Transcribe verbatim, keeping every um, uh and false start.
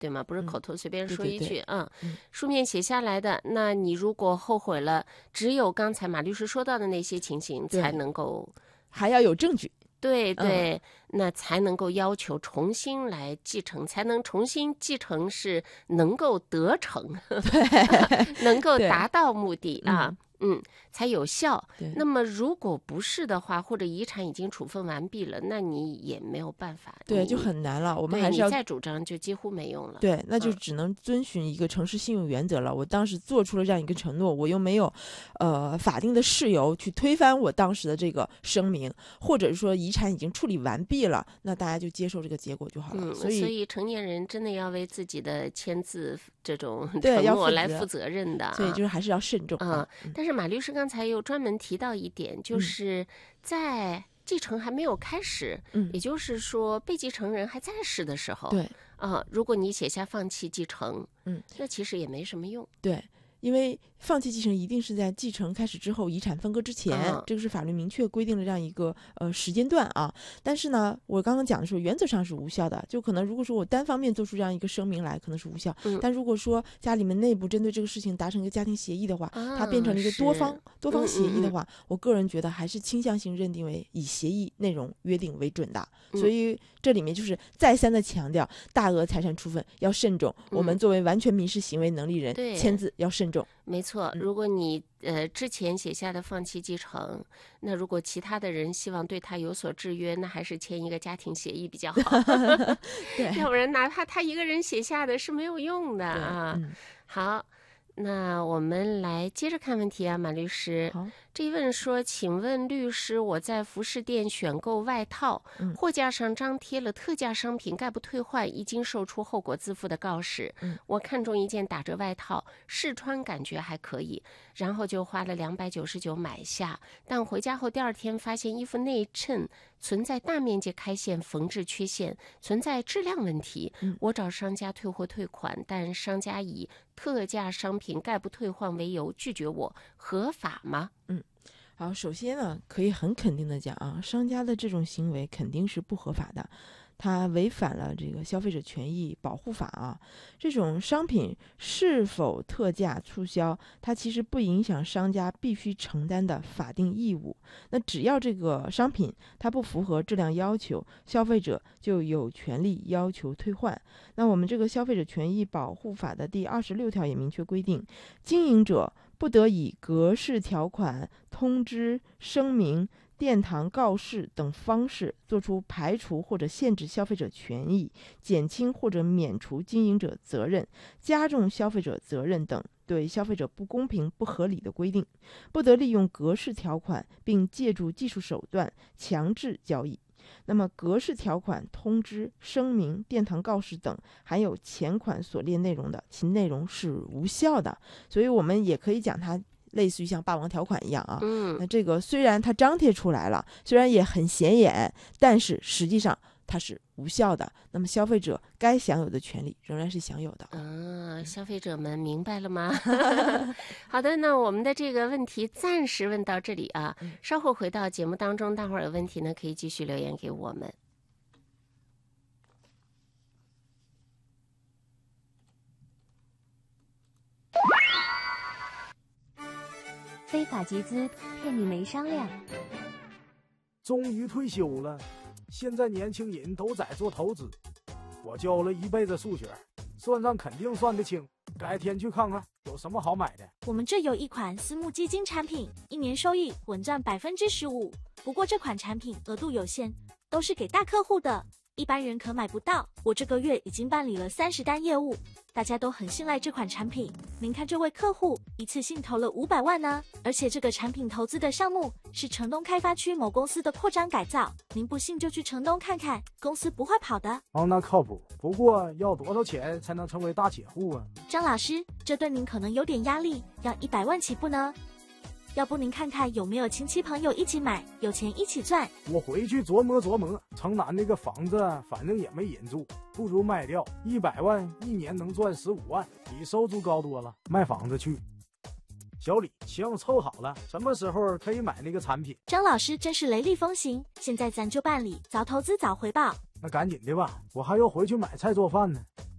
对吗？不是口头随便说一句， 嗯、对对对嗯, 嗯， 书面写下来的。那你如果后悔了，只有刚才马律师说到的那些情形才能够， 还要有证据。 对对、 嗯， 那才能够要求重新来继承，才能重新继承是能够得逞， 对， 能够达到目的啊。 嗯嗯，才有效。 对， 那么如果不是的话，或者遗产已经处分完毕了，那你也没有办法。 对，就很难了。我们还是要你再主张就几乎没用了。 对，那就只能遵循一个诚实信用原则了。嗯、我当时做出了这样一个承诺，我又没有呃法定的事由去推翻我当时的这个声明，或者是说遗产已经处理完毕了，那大家就接受这个结果就好了。 嗯、 所以， 所以成年人真的要为自己的签字这种承诺来负责任的、啊。 所以就是还是要慎重啊。嗯、但是马律师刚才又专门提到一点，就是在继承还没有开始， 嗯， 也就是说被继承人还在世的时候， 对啊，如果你写下放弃继承， 嗯， 那其实也没什么用。 对。因为放弃继承一定是在继承开始之后，遗产分割之前， 嗯、 这个是法律明确规定的这样一个呃时间段啊。但是呢，我刚刚讲的时候，原则上是无效的。就可能如果说我单方面做出这样一个声明来，可能是无效。 嗯、 但如果说家里面内部针对这个事情达成一个家庭协议的话， 啊、 它变成了一个多方多方协议的话， 嗯嗯嗯我个人觉得还是倾向性认定为以协议内容约定为准的。 嗯、 所以这里面就是再三的强调，大额财产处分要慎重。 嗯、 我们作为完全民事行为能力人，签字要慎重。 没错，如果你呃之前写下的放弃继承，那如果其他的人希望对他有所制约，那还是签一个家庭协议比较好。 对， 要不然哪怕他一个人写下的是没有用的啊。 嗯、 好，那我们来接着看问题啊，马律师。 好， 这一问说，请问律师，我在服饰店选购外套， 嗯、 货架上张贴了特价商品概不退换，一经售出后果自负的告示。 嗯、 我看中一件打折外套，试穿感觉还可以，然后就花了两百九十九买下。但回家后第二天发现衣服内衬存在大面积开线、缝制缺陷，存在质量问题。 嗯、 我找商家退货退款，但商家以特价商品概不退换为由拒绝我，合法吗？ 嗯，好，首先呢，可以很肯定的讲啊，商家的这种行为肯定是不合法的，它违反了这个消费者权益保护法啊。这种商品是否特价促销，它其实不影响商家必须承担的法定义务。那只要这个商品它不符合质量要求，消费者就有权利要求退换。那我们这个消费者权益保护法的第二十六条也明确规定，经营者不得以格式条款、通知、声明、殿堂告示等方式作出排除或者限制消费者权益、减轻或者免除经营者责任、加重消费者责任等对消费者不公平不合理的规定，不得利用格式条款并借助技术手段强制交易。那么格式条款、通知、声明、殿堂告示等含有前款所列内容的，其内容是无效的。所以我们也可以讲它类似于像霸王条款一样啊。 嗯， 那这个虽然它张贴出来了，虽然也很显眼，但是实际上它是无效的。那么消费者该享有的权利仍然是享有的。 啊，消费者们明白了吗？好的，那我们的这个问题暂时问到这里啊， 嗯、 稍后回到节目当中，大伙儿有问题呢可以继续留言给我们。 非法集资骗你没商量。 终于退休了，现在年轻人都在做投资，我教了一辈子数学，算账肯定算得清，改天去看看有什么好买的。 我们这有一款私募基金产品，一年收益稳赚百分之十五，不过这款产品额度有限，都是给大客户的，一般人可买不到。我这个月已经办理了三十单业务，大家都很信赖这款产品。您看这位客户一次性投了五百万呢，而且这个产品投资的项目是城东开发区某公司的扩张改造，您不信就去城东看看，公司不会跑的。 哦，那靠谱。不过要多少钱才能成为大铁户啊？ 张老师，这对您可能有点压力，要一百万起步呢。要不您看看有没有亲戚朋友一起买，有钱一起赚。 我回去琢磨琢磨，城南那个房子反正也没人住，不如卖掉，一百万一年能赚十五万，比收租高多了。卖房子去。小李，行，凑好了，什么时候可以买那个产品？ 张老师真是雷厉风行，现在咱就办理，早投资早回报。 那赶紧的吧，我还要回去买菜做饭呢。